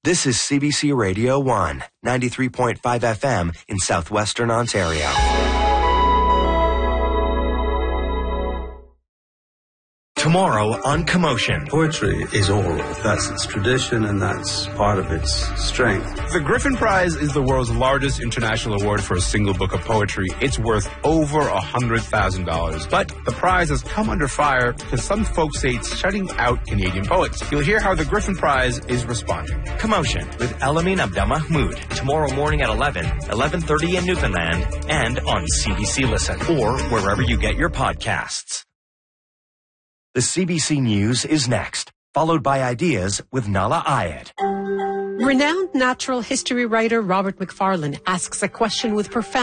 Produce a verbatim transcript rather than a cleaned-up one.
This is C B C Radio one, ninety-three point five F M in southwestern Ontario. Tomorrow on Commotion. Poetry is oral. That's its tradition and that's part of its strength. The Griffin Prize is the world's largest international award for a single book of poetry. It's worth over one hundred thousand dollars. But the prize has come under fire because some folks say it's shutting out Canadian poets. You'll hear how the Griffin Prize is responding. Commotion with Elamin Abdelmahmoud. Tomorrow morning at eleven, eleven thirty in Newfoundland, and on C B C Listen or wherever you get your podcasts. The C B C News is next, followed by Ideas with Nala Ayed. Renowned natural history writer Robert Macfarlane asks a question with profound